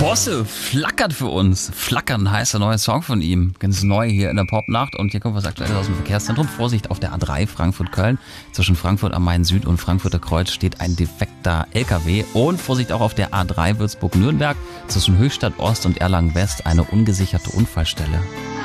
Bosse flackert für uns. Flackern heißt der neue Song von ihm. Ganz neu hier in der Popnacht. Und hier kommt was Aktuelles aus dem Verkehrszentrum. Vorsicht auf der A3 Frankfurt-Köln. Zwischen Frankfurt am Main Süd und Frankfurter Kreuz steht ein defekter LKW. Und Vorsicht auch auf der A3 Würzburg-Nürnberg. Zwischen Höchstadt Ost und Erlangen West eine ungesicherte Unfallstelle.